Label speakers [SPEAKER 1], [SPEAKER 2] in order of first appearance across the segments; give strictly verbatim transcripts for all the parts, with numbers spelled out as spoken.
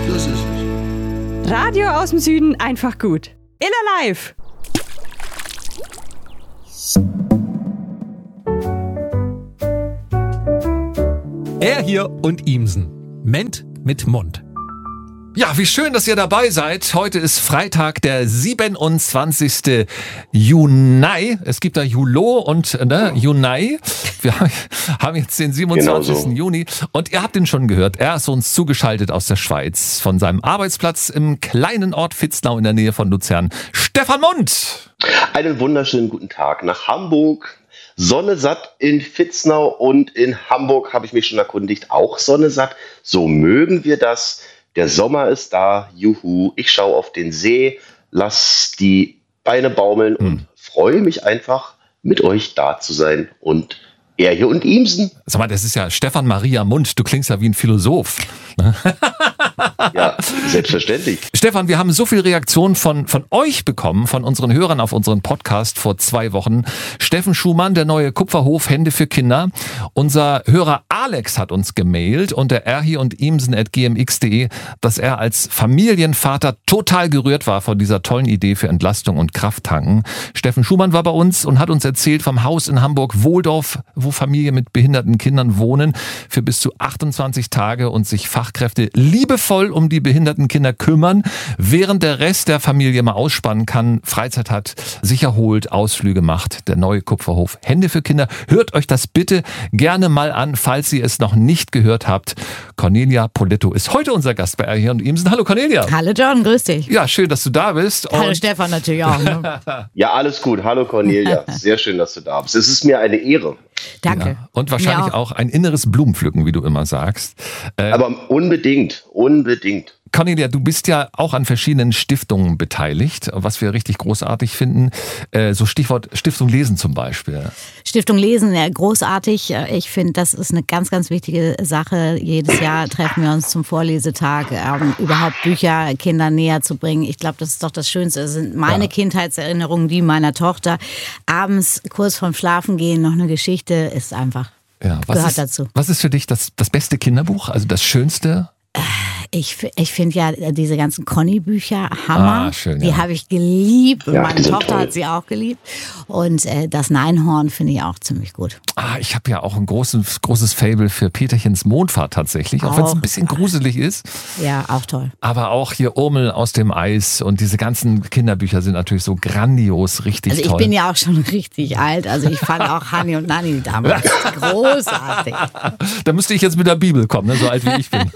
[SPEAKER 1] Das ist es.
[SPEAKER 2] Radio aus dem Süden einfach gut. Iller live.
[SPEAKER 3] Er hier und Iemsen. Ment mit Mund. Ja, wie schön, dass ihr dabei seid. Heute ist Freitag, der siebenundzwanzigste Juni. Es gibt da Julo und ne, Juni. Wir haben jetzt den siebenundzwanzigsten
[SPEAKER 4] Genau so.
[SPEAKER 3] Juni und ihr habt ihn schon gehört. Er ist uns zugeschaltet aus der Schweiz von seinem Arbeitsplatz im kleinen Ort Vitznau in der Nähe von Luzern. Stefan Mund!
[SPEAKER 4] Einen wunderschönen guten Tag nach Hamburg. Sonne satt in Vitznau und in Hamburg habe ich mich schon erkundigt. Auch Sonne satt. So mögen wir das. Der Sommer ist da, juhu, ich schaue auf den See, lass die Beine baumeln und
[SPEAKER 3] Hm.
[SPEAKER 4] freue mich einfach, mit euch da zu sein. Und er hier und Iemsen.
[SPEAKER 3] Sag mal, das ist ja Stefan Maria Mund. Du klingst ja wie ein Philosoph.
[SPEAKER 4] Ja, selbstverständlich.
[SPEAKER 3] Stefan, wir haben so viel Reaktion von, von euch bekommen, von unseren Hörern auf unseren Podcast vor zwei Wochen. Steffen Schumann, der neue Kupferhof Hände für Kinder. Unser Hörer Alex hat uns gemailt unter erhi und imsen at g m x punkt de, dass er als Familienvater total gerührt war von dieser tollen Idee für Entlastung und Krafttanken. Steffen Schumann war bei uns und hat uns erzählt vom Haus in Hamburg-Wohldorf, wo Familien mit behinderten Kindern wohnen, für bis zu achtundzwanzig Tage und sich Fachkräfte liebevoll um die behinderten Kinder kümmern, während der Rest der Familie mal ausspannen kann, Freizeit hat, sich erholt, Ausflüge macht. Der neue Kupferhof Hände für Kinder. Hört euch das bitte gerne mal an, falls ihr es noch nicht gehört habt. Cornelia Poletto ist heute unser Gast bei erhi und imsen. Hallo Cornelia.
[SPEAKER 5] Hallo John, grüß dich.
[SPEAKER 3] Ja, schön, dass du da bist.
[SPEAKER 5] Hallo
[SPEAKER 3] Und
[SPEAKER 5] Stefan natürlich auch. Ne?
[SPEAKER 4] Ja, alles gut. Hallo Cornelia. Sehr schön, dass du da bist. Es ist mir eine Ehre.
[SPEAKER 5] Danke.
[SPEAKER 3] Ja, und wahrscheinlich
[SPEAKER 5] Mir
[SPEAKER 3] auch. auch ein inneres Blumenpflücken, wie du immer sagst. Äh,
[SPEAKER 4] Aber unbedingt, unbedingt.
[SPEAKER 3] Cornelia, du bist ja auch an verschiedenen Stiftungen beteiligt, was wir richtig großartig finden. Äh, so Stichwort Stiftung Lesen zum Beispiel.
[SPEAKER 5] Stiftung Lesen, ja, großartig. Ich finde, das ist eine ganz, ganz wichtige Sache. Jedes Jahr treffen wir uns zum Vorlesetag, um überhaupt Bücher Kindern näher zu bringen. Ich glaube, das ist doch das Schönste. Das sind meine
[SPEAKER 3] Ja.
[SPEAKER 5] Kindheitserinnerungen, die meiner Tochter. Abends kurz vorm Schlafengehen noch eine Geschichte ist einfach,
[SPEAKER 3] Ja, was
[SPEAKER 5] gehört
[SPEAKER 3] ist,
[SPEAKER 5] dazu.
[SPEAKER 3] Was ist für dich das, das beste Kinderbuch, also das Schönste?
[SPEAKER 5] Ich, ich finde ja diese ganzen Conny-Bücher Hammer.
[SPEAKER 3] Ah, schön,
[SPEAKER 5] die
[SPEAKER 3] ja.
[SPEAKER 5] habe ich geliebt und
[SPEAKER 4] Ja,
[SPEAKER 5] meine
[SPEAKER 4] die sind
[SPEAKER 5] Tochter
[SPEAKER 4] toll.
[SPEAKER 5] hat sie auch geliebt. Und äh, das Neinhorn finde ich auch ziemlich gut.
[SPEAKER 3] Ah, ich habe ja auch ein großes, großes Faible für Peterchens Mondfahrt tatsächlich, auch wenn es ein
[SPEAKER 5] Auch.
[SPEAKER 3] bisschen gruselig ist.
[SPEAKER 5] Ja, auch toll.
[SPEAKER 3] Aber auch hier Urmel aus dem Eis und diese ganzen Kinderbücher sind natürlich so grandios, richtig
[SPEAKER 5] Also ich
[SPEAKER 3] toll.
[SPEAKER 5] bin ja auch schon richtig alt. Also ich fand auch Hani und Nani damals großartig.
[SPEAKER 3] Da müsste ich jetzt mit der Bibel kommen, ne, so alt wie ich bin.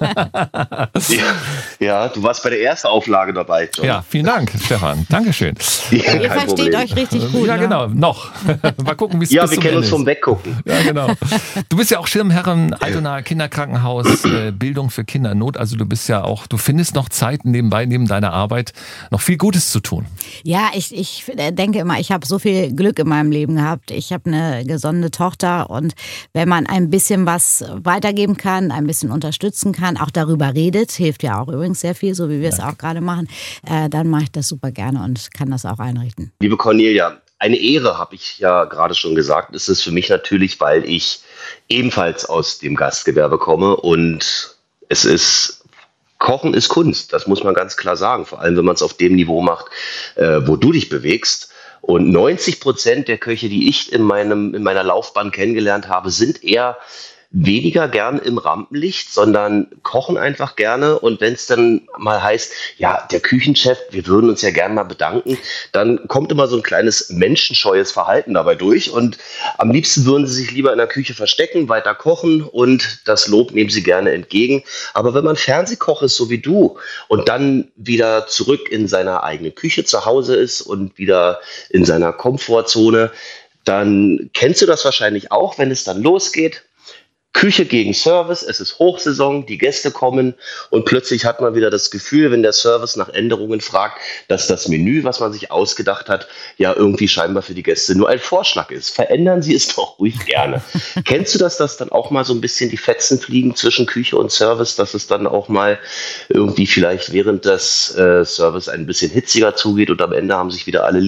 [SPEAKER 4] Ja, ja, du warst bei der ersten Auflage dabei, John.
[SPEAKER 3] Ja, vielen Dank, Stefan. Dankeschön.
[SPEAKER 4] Ja,
[SPEAKER 5] Ihr
[SPEAKER 4] kein
[SPEAKER 5] versteht
[SPEAKER 4] Problem.
[SPEAKER 5] euch richtig gut.
[SPEAKER 3] Ja,
[SPEAKER 5] ne?
[SPEAKER 3] genau, noch. Mal gucken, wie es
[SPEAKER 4] Ja,
[SPEAKER 3] bis
[SPEAKER 4] wir
[SPEAKER 3] zum
[SPEAKER 4] kennen
[SPEAKER 3] Ende
[SPEAKER 4] uns vom
[SPEAKER 3] ist.
[SPEAKER 4] Weggucken.
[SPEAKER 3] Ja, genau. Du bist ja auch Schirmherrin Altonaer Kinderkrankenhaus, äh, Bildung für Kinder in Not. Also du bist ja auch, du findest noch Zeit nebenbei, neben deiner Arbeit, noch viel Gutes zu tun.
[SPEAKER 5] Ja, ich, ich denke immer, ich habe so viel Glück in meinem Leben gehabt. Ich habe eine gesunde Tochter und wenn man ein bisschen was weitergeben kann, ein bisschen unterstützen kann, auch darüber redet, hilft ja auch übrigens sehr viel, so wie wir es auch gerade machen, äh, dann mache ich das super gerne und kann das auch einrichten.
[SPEAKER 4] Liebe Cornelia, eine Ehre, habe ich ja gerade schon gesagt, ist es für mich natürlich, weil ich ebenfalls aus dem Gastgewerbe komme und es ist, Kochen ist Kunst, das muss man ganz klar sagen, vor allem wenn man es auf dem Niveau macht, äh, wo du dich bewegst. Und neunzig Prozent der Köche, die ich in, meinem, in meiner Laufbahn kennengelernt habe, sind eher weniger gern im Rampenlicht, sondern kochen einfach gerne. Und wenn es dann mal heißt, ja, der Küchenchef, wir würden uns ja gerne mal bedanken, dann kommt immer so ein kleines menschenscheues Verhalten dabei durch. Und am liebsten würden sie sich lieber in der Küche verstecken, weiter kochen und das Lob nehmen sie gerne entgegen. Aber wenn man Fernsehkoch ist, so wie du, und dann wieder zurück in seiner eigenen Küche zu Hause ist und wieder in seiner Komfortzone, dann kennst du das wahrscheinlich auch, wenn es dann losgeht. Küche gegen Service, es ist Hochsaison, die Gäste kommen und plötzlich hat man wieder das Gefühl, wenn der Service nach Änderungen fragt, dass das Menü, was man sich ausgedacht hat, ja irgendwie scheinbar für die Gäste nur ein Vorschlag ist. Verändern Sie es doch ruhig gerne. Kennst du das, dass dann auch mal so ein bisschen die Fetzen fliegen zwischen Küche und Service, dass es dann auch mal irgendwie vielleicht während des äh, Service ein bisschen hitziger zugeht und am Ende haben sich wieder alle lieb?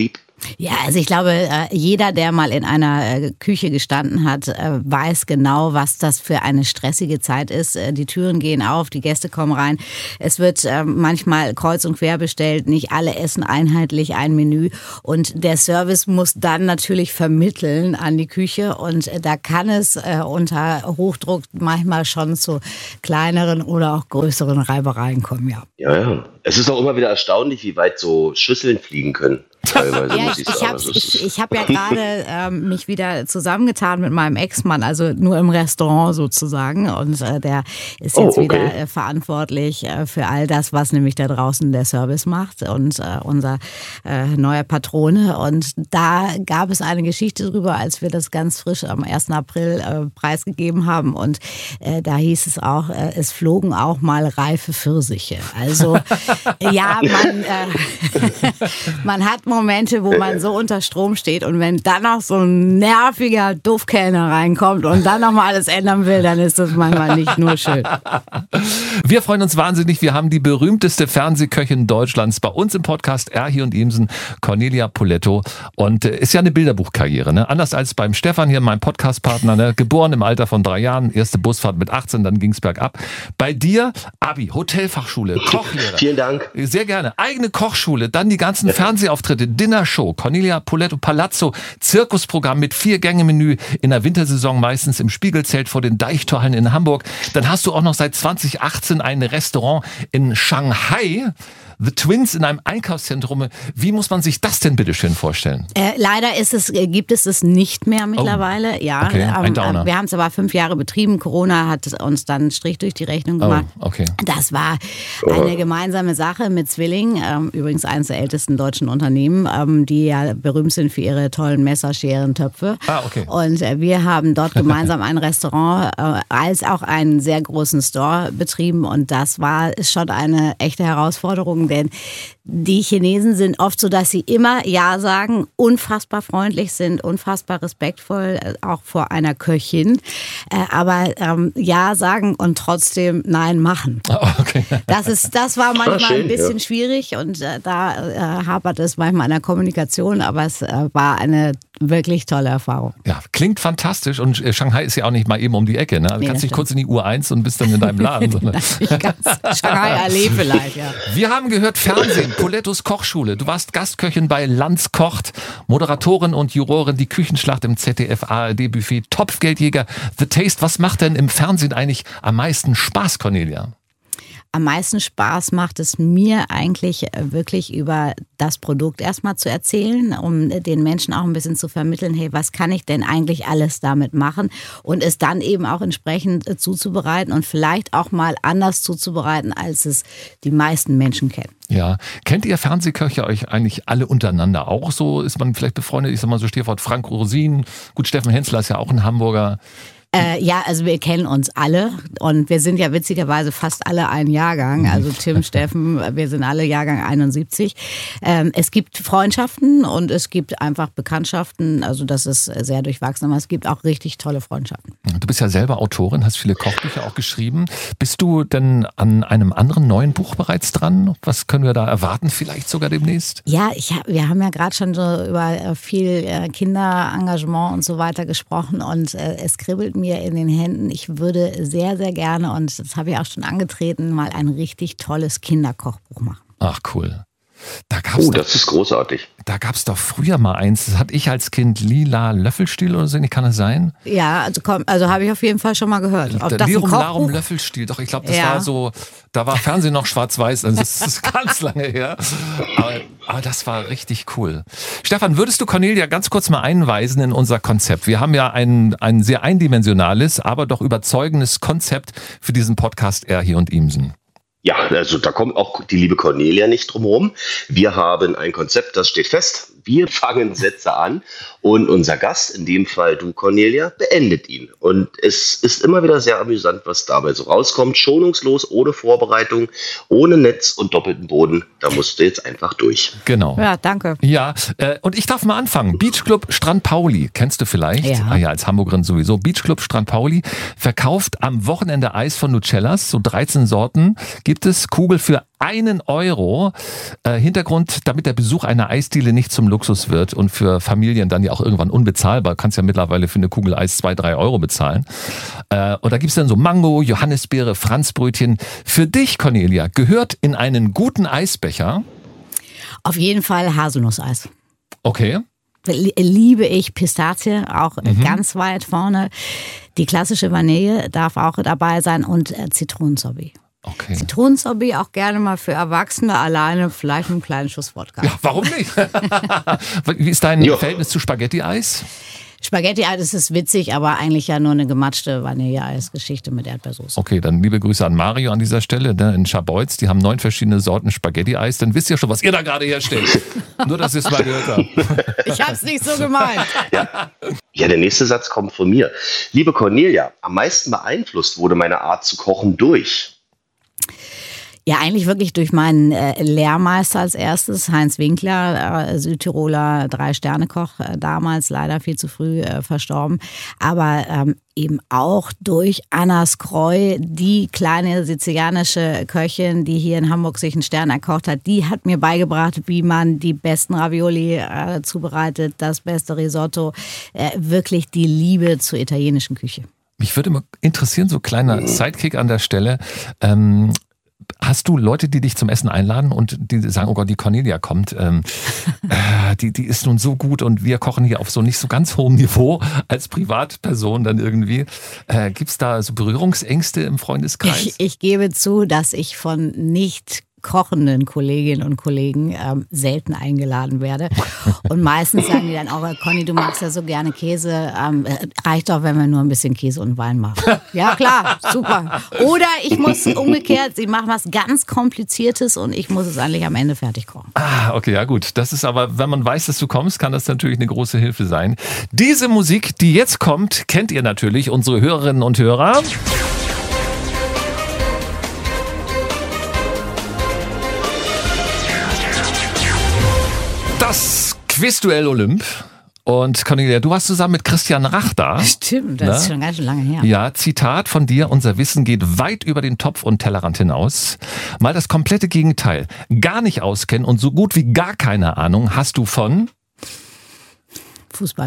[SPEAKER 5] Ja, also ich glaube, jeder, der mal in einer Küche gestanden hat, weiß genau, was das für eine stressige Zeit ist. Die Türen gehen auf, die Gäste kommen rein. Es wird manchmal kreuz und quer bestellt, nicht alle essen einheitlich ein Menü. Und der Service muss dann natürlich vermitteln an die Küche. Und da kann es unter Hochdruck manchmal schon zu kleineren oder auch größeren Reibereien kommen, ja.
[SPEAKER 4] Ja, ja. Es ist auch immer wieder erstaunlich, wie weit so Schüsseln fliegen können. Teilweise,
[SPEAKER 5] ja,
[SPEAKER 4] muss
[SPEAKER 5] ich
[SPEAKER 4] ich
[SPEAKER 5] ich habe
[SPEAKER 4] sagen.
[SPEAKER 5] ich, ich hab ja gerade ähm, mich wieder zusammengetan mit meinem Ex-Mann, also nur im Restaurant sozusagen. Und äh, der ist
[SPEAKER 4] Oh,
[SPEAKER 5] jetzt
[SPEAKER 4] okay.
[SPEAKER 5] wieder äh, verantwortlich äh, für all das, was nämlich da draußen der Service macht und äh, unser äh, neuer Patrone. Und da gab es eine Geschichte drüber, als wir das ganz frisch am ersten April äh, preisgegeben haben. Und äh, da hieß es auch, äh, es flogen auch mal reife Pfirsiche. Also ja, man, äh, man hat Momente, wo man so unter Strom steht und wenn dann noch so ein nerviger Duffkellner reinkommt und dann nochmal alles ändern will, dann ist das manchmal nicht nur schön.
[SPEAKER 3] Wir freuen uns wahnsinnig. Wir haben die berühmteste Fernsehköchin Deutschlands bei uns im Podcast Erhi und Imsen, Cornelia Poletto. Und äh, ist ja eine Bilderbuchkarriere, ne? Anders als beim Stefan hier, mein Podcastpartner, ne? Geboren im Alter von drei Jahren, erste Busfahrt mit achtzehn, dann ging's bergab. Bei dir Abi, Hotelfachschule, Kochlehrer.
[SPEAKER 4] Vielen Dank.
[SPEAKER 3] Sehr gerne. Eigene Kochschule, dann die ganzen Fernsehauftritte, Dinnershow, Cornelia Poletto Palazzo, Zirkusprogramm mit vier Gänge-Menü, in der Wintersaison meistens im Spiegelzelt vor den Deichtorhallen in Hamburg. Dann hast du auch noch seit zwanzig achtzehn ein Restaurant in Shanghai, The Twins in einem Einkaufszentrum. Wie muss man sich das denn bitte schön vorstellen?
[SPEAKER 5] Äh, leider ist es, gibt es es nicht mehr mittlerweile.
[SPEAKER 3] Oh,
[SPEAKER 5] ja,
[SPEAKER 3] okay, ein
[SPEAKER 5] ähm,
[SPEAKER 3] Downer.
[SPEAKER 5] Wir haben es aber fünf Jahre betrieben. Corona hat uns dann einen Strich durch die Rechnung gemacht.
[SPEAKER 3] Oh, okay.
[SPEAKER 5] Das war eine gemeinsame Sache mit Zwilling, ähm, übrigens eines der ältesten deutschen Unternehmen, ähm, die ja berühmt sind für ihre tollen Messer, Scheren, Töpfe.
[SPEAKER 3] Ah, okay.
[SPEAKER 5] Und äh, wir haben dort gemeinsam ein Restaurant äh, als auch einen sehr großen Store betrieben und das war ist schon eine echte Herausforderung, denn die Chinesen sind oft so, dass sie immer Ja sagen, unfassbar freundlich sind, unfassbar respektvoll, auch vor einer Köchin, aber ähm, Ja sagen und trotzdem Nein machen.
[SPEAKER 3] Oh, okay.
[SPEAKER 5] Das ist, das war manchmal
[SPEAKER 4] Ah, schön,
[SPEAKER 5] ein bisschen
[SPEAKER 4] ja.
[SPEAKER 5] schwierig und äh, da äh, hapert es manchmal an der Kommunikation, aber es äh, war eine wirklich tolle Erfahrung.
[SPEAKER 3] Ja, klingt fantastisch und äh, Shanghai ist ja auch nicht mal eben um die Ecke. Ne? Du
[SPEAKER 5] Nee,
[SPEAKER 3] kannst
[SPEAKER 5] das
[SPEAKER 3] nicht kurz in die U eins und bist dann in deinem Laden. sondern-
[SPEAKER 5] Nicht ganz Shanghai Allee vielleicht, ja.
[SPEAKER 3] Wir haben gehört Fernsehen, Polettos Kochschule. Du warst Gastköchin bei Lanz kocht, Moderatorin und Jurorin, die Küchenschlacht im Z D F A R D-Buffet, Topfgeldjäger, The Taste. Was macht denn im Fernsehen eigentlich am meisten Spaß, Cornelia?
[SPEAKER 5] Am meisten Spaß macht es mir eigentlich wirklich über das Produkt erstmal zu erzählen, um den Menschen auch ein bisschen zu vermitteln, hey, was kann ich denn eigentlich alles damit machen und es dann eben auch entsprechend zuzubereiten und vielleicht auch mal anders zuzubereiten, als es die meisten Menschen kennen.
[SPEAKER 3] Ja, kennt ihr Fernsehköche euch eigentlich alle untereinander auch so? Ist man vielleicht befreundet? Ich sag mal so Stichwort Frank Rosin. Gut, Steffen Hensler ist ja auch ein Hamburger.
[SPEAKER 5] Äh, ja, also wir kennen uns alle und wir sind ja witzigerweise fast alle ein Jahrgang, also Tim, Steffen, wir sind alle Jahrgang einundsiebzig. Ähm, es gibt Freundschaften und es gibt einfach Bekanntschaften, also das ist sehr durchwachsen, aber es gibt auch richtig tolle Freundschaften.
[SPEAKER 3] Du bist ja selber Autorin, hast viele Kochbücher auch geschrieben. Bist du denn an einem anderen neuen Buch bereits dran? Was können wir da erwarten, vielleicht sogar demnächst?
[SPEAKER 5] Ja, ich hab, wir haben ja gerade schon so über viel Kinderengagement und so weiter gesprochen und äh, es kribbelt mir in den Händen. Ich würde sehr, sehr gerne, und das habe ich auch schon angetreten, mal ein richtig tolles Kinderkochbuch machen.
[SPEAKER 3] Ach, cool. Da gab's
[SPEAKER 4] Oh,
[SPEAKER 3] doch,
[SPEAKER 4] das ist großartig.
[SPEAKER 3] da gab's doch früher mal eins, das hatte ich als Kind Lila Löffelstiel oder so, kann das sein?
[SPEAKER 5] Ja, also komm, also habe ich auf jeden Fall schon mal gehört. Ob
[SPEAKER 3] Der
[SPEAKER 5] das ein
[SPEAKER 3] Lirum Larum
[SPEAKER 5] Kochbuch?
[SPEAKER 3] Löffelstiel, doch ich glaube, das
[SPEAKER 5] Ja.
[SPEAKER 3] war so, da war Fernsehen noch schwarz-weiß, also das ist ganz lange her. Aber, aber das war richtig cool. Stefan, würdest du Cornelia ganz kurz mal einweisen in unser Konzept? Wir haben ja ein, ein sehr eindimensionales, aber doch überzeugendes Konzept für diesen Podcast Erhi und Imsen.
[SPEAKER 4] Ja, also da kommt auch die liebe Cornelia nicht drum herum. Wir haben ein Konzept, das steht fest. Wir fangen Sätze an und unser Gast, in dem Fall du, Cornelia, beendet ihn. Und es ist immer wieder sehr amüsant, was dabei so rauskommt. Schonungslos, ohne Vorbereitung, ohne Netz und doppelten Boden. Da musst du jetzt einfach durch.
[SPEAKER 3] Genau.
[SPEAKER 5] Ja, danke.
[SPEAKER 3] Ja, äh, und ich darf mal anfangen. Beachclub Strand Pauli, kennst du vielleicht?
[SPEAKER 5] Ja.
[SPEAKER 3] Ah ja, als Hamburgerin sowieso. Beachclub Strand Pauli verkauft am Wochenende Eis von Nucellas, so dreizehn Sorten, gibt es Kugel für einen Euro. Äh, Hintergrund, damit der Besuch einer Eisdiele nicht zum Luxus wird und für Familien dann ja auch irgendwann unbezahlbar. Kannst ja mittlerweile für eine Kugel Eis zwei, drei Euro bezahlen. Äh, und da gibt's dann so Mango, Johannisbeere, Franzbrötchen. Für dich, Cornelia, gehört in einen guten Eisbecher...
[SPEAKER 5] Auf jeden Fall Haselnusseis.
[SPEAKER 3] Okay.
[SPEAKER 5] Liebe ich Pistazie, auch
[SPEAKER 3] Mhm.
[SPEAKER 5] ganz weit vorne. Die klassische Vanille darf auch dabei sein und äh, Zitronensorbet.
[SPEAKER 3] Okay.
[SPEAKER 5] Zitronensorbet auch gerne mal für Erwachsene alleine, vielleicht einen kleinen Schuss Wodka.
[SPEAKER 3] Ja, warum nicht? Wie ist dein
[SPEAKER 4] Jo.
[SPEAKER 3] Verhältnis zu Spaghetti-Eis?
[SPEAKER 5] Spaghetti-Eis ist es witzig, aber eigentlich ja nur eine gematschte Vanilleeis-Geschichte mit Erdbeersoße.
[SPEAKER 3] Okay, dann liebe Grüße an Mario an dieser Stelle, ne, in Scharbeutz. Die haben neun verschiedene Sorten Spaghetti-Eis. Dann wisst ihr schon, was ihr da gerade herstellt. Nur, dass ihr es mal gehört habt.
[SPEAKER 5] Ich hab's nicht so gemeint.
[SPEAKER 4] Ja, der nächste Satz kommt von mir. Liebe Cornelia, am meisten beeinflusst wurde meine Art zu kochen durch.
[SPEAKER 5] Ja, eigentlich wirklich durch meinen äh, Lehrmeister als erstes, Heinz Winkler, äh, Südtiroler Drei-Sterne-Koch, äh, damals leider viel zu früh äh, verstorben. Aber ähm, eben auch durch Anna Skreu, die kleine sizilianische Köchin, die hier in Hamburg sich einen Stern erkocht hat, die hat mir beigebracht, wie man die besten Ravioli äh, zubereitet, das beste Risotto, äh, wirklich die Liebe zur italienischen Küche.
[SPEAKER 3] Mich würde mal interessieren, so kleiner Sidekick an der Stelle. Ähm, Hast du Leute, die dich zum Essen einladen und die sagen, oh Gott, die Cornelia kommt, ähm, äh, die, die ist nun so gut und wir kochen hier auf so nicht so ganz hohem Niveau als Privatperson dann irgendwie. Äh, Gibt es da so Berührungsängste im Freundeskreis?
[SPEAKER 5] Ich, ich gebe zu, dass ich von nicht kochenden Kolleginnen und Kollegen ähm, selten eingeladen werde. Und meistens sagen die dann auch, Conny, du magst ja so gerne Käse, ähm, reicht doch, wenn wir nur ein bisschen Käse und Wein machen. Ja klar, super. Oder ich muss umgekehrt, sie machen was ganz Kompliziertes und ich muss es eigentlich am Ende fertig kochen.
[SPEAKER 3] Ah, okay, ja gut. Das ist aber, wenn man weiß, dass du kommst, kann das natürlich eine große Hilfe sein. Diese Musik, die jetzt kommt, kennt ihr natürlich, unsere Hörerinnen und Hörer. Das Quizduell Olymp. Und Cornelia, du warst zusammen mit Christian Rach da.
[SPEAKER 5] Stimmt, das
[SPEAKER 3] Na?
[SPEAKER 5] ist schon ganz schön lange her.
[SPEAKER 3] Ja, Zitat von dir, unser Wissen geht weit über den Topf und Tellerrand hinaus. Mal das komplette Gegenteil. Gar nicht auskennen und so gut wie gar keine Ahnung hast du von...
[SPEAKER 5] Fußball.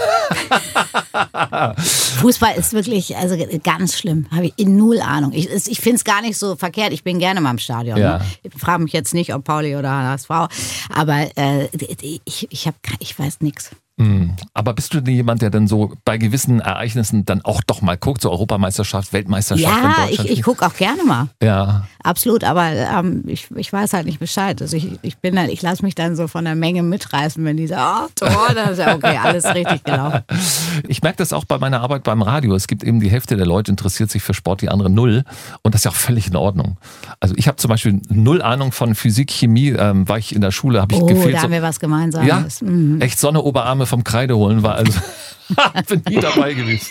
[SPEAKER 5] Fußball ist wirklich also ganz schlimm. Habe ich null Ahnung. Ich, ich finde es gar nicht so verkehrt. Ich bin gerne mal im Stadion.
[SPEAKER 3] Ja.
[SPEAKER 5] Ne? Ich frage mich jetzt nicht, ob Pauli oder H S V. Aber äh, ich, ich, hab, ich weiß nichts.
[SPEAKER 3] Aber bist du denn jemand, der dann so bei gewissen Ereignissen dann auch doch mal guckt, so Europameisterschaft, Weltmeisterschaft in
[SPEAKER 5] Ja,
[SPEAKER 3] Deutschland?
[SPEAKER 5] ich, ich gucke auch gerne mal.
[SPEAKER 3] Ja.
[SPEAKER 5] Absolut, aber ähm, ich, ich weiß halt nicht Bescheid. Also ich, ich bin dann, ich lasse mich dann so von der Menge mitreißen, wenn die sagen, oh, Tor, dann ist ja okay, alles richtig gelaufen.
[SPEAKER 3] Ich merke das auch bei meiner Arbeit beim Radio. Es gibt eben die Hälfte der Leute interessiert sich für Sport, die andere null. Und das ist ja auch völlig in Ordnung. Also ich habe zum Beispiel null Ahnung von Physik, Chemie. Ähm, war ich in der Schule, habe ich
[SPEAKER 5] Oh,
[SPEAKER 3] gefehlt.
[SPEAKER 5] da
[SPEAKER 3] so,
[SPEAKER 5] haben wir was Gemeinsames.
[SPEAKER 3] ja,
[SPEAKER 5] Mhm.
[SPEAKER 3] echt Sonne, Oberarme vom Kreide holen war also... bin nie dabei gewesen.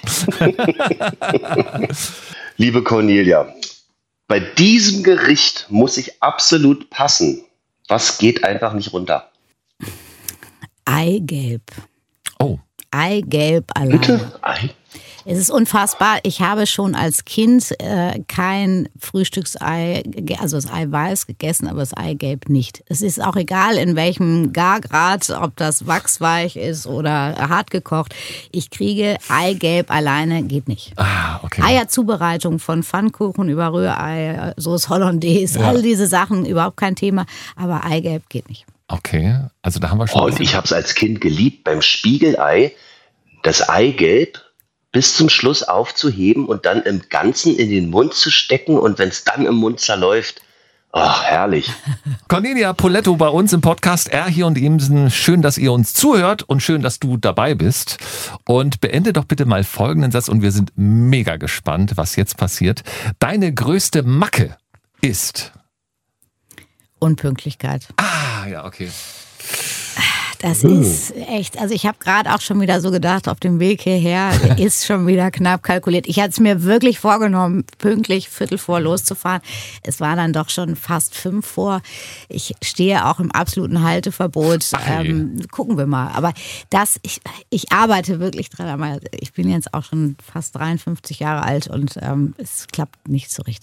[SPEAKER 4] Liebe Cornelia, bei diesem Gericht muss ich absolut passen. Was geht einfach nicht runter?
[SPEAKER 5] Eigelb.
[SPEAKER 3] Oh.
[SPEAKER 5] Eigelb allein.
[SPEAKER 4] Bitte? Ei?
[SPEAKER 5] Es ist unfassbar. Ich habe schon als Kind äh, kein Frühstücksei, ge- also das Eiweiß gegessen, aber das Eigelb nicht. Es ist auch egal, in welchem Gargrad, ob das wachsweich ist oder hart gekocht. Ich kriege Eigelb alleine, geht nicht.
[SPEAKER 3] Ah, okay.
[SPEAKER 5] Eierzubereitung von Pfannkuchen über Rührei, Sauce Hollandaise,
[SPEAKER 3] Ja.
[SPEAKER 5] all diese Sachen, überhaupt kein Thema. Aber Eigelb geht nicht.
[SPEAKER 3] Okay, also da haben wir schon...
[SPEAKER 4] Oh, und ich habe es als Kind geliebt, beim Spiegelei das Eigelb bis zum Schluss aufzuheben und dann im Ganzen in den Mund zu stecken und wenn es dann im Mund zerläuft, ach, herrlich.
[SPEAKER 3] Cornelia Poletto bei uns im Podcast R hier und Imsen. Schön, dass ihr uns zuhört und schön, dass du dabei bist. Und beende doch bitte mal folgenden Satz und wir sind mega gespannt, was jetzt passiert. Deine größte Macke ist...
[SPEAKER 5] Unpünktlichkeit.
[SPEAKER 3] Ah, ja, okay.
[SPEAKER 5] Das ist echt, also ich habe gerade auch schon wieder so gedacht, auf dem Weg hierher ist schon wieder knapp kalkuliert. Ich hatte es mir wirklich vorgenommen, pünktlich Viertel vor loszufahren. Es war dann doch schon fast fünf vor. Ich stehe auch im absoluten Halteverbot. Ähm, gucken wir mal. Aber das, ich, ich arbeite wirklich dran. Aber ich bin jetzt auch schon fast dreiundfünfzig Jahre alt und ähm, es klappt nicht so richtig.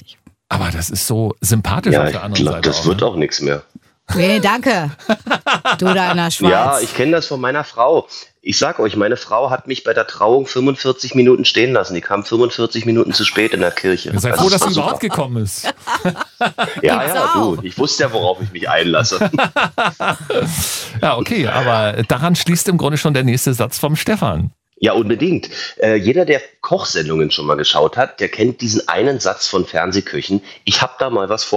[SPEAKER 3] Aber das ist so sympathisch
[SPEAKER 4] Ja,
[SPEAKER 3] auf der
[SPEAKER 4] ich
[SPEAKER 3] anderen
[SPEAKER 4] glaube,
[SPEAKER 3] Seite.
[SPEAKER 4] das
[SPEAKER 3] auch,
[SPEAKER 4] wird
[SPEAKER 3] ne?
[SPEAKER 4] auch nichts mehr.
[SPEAKER 5] Nee, danke. Du da in der Schweiz.
[SPEAKER 4] Ja, ich kenne das von meiner Frau. Ich sag euch, meine Frau hat mich bei der Trauung fünfundvierzig Minuten stehen lassen. Die kam fünfundvierzig Minuten zu spät in der Kirche.
[SPEAKER 3] Sei
[SPEAKER 4] Das
[SPEAKER 3] froh,
[SPEAKER 4] ist
[SPEAKER 3] dass
[SPEAKER 4] doch
[SPEAKER 3] sie
[SPEAKER 4] super.
[SPEAKER 3] überhaupt gekommen ist.
[SPEAKER 4] Ja,
[SPEAKER 5] Gibt's
[SPEAKER 4] ja,
[SPEAKER 5] auch.
[SPEAKER 4] du. Ich wusste ja, worauf ich mich einlasse.
[SPEAKER 3] Ja, okay, aber daran schließt im Grunde schon der nächste Satz vom Stefan.
[SPEAKER 4] Ja, unbedingt. Äh, jeder, der Kochsendungen schon mal geschaut hat, der kennt diesen einen Satz von Fernsehküchen. Ich hab da mal was vor.